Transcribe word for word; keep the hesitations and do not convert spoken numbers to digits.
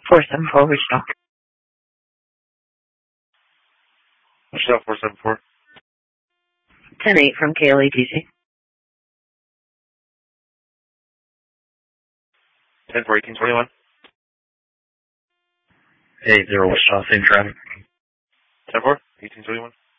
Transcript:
four seven four, Wichita. Wichita four seven four. ten eight from K L A T C. ten four eighteen twenty-one. eight zero Wichita, same traffic. ten four eighteen twenty-one.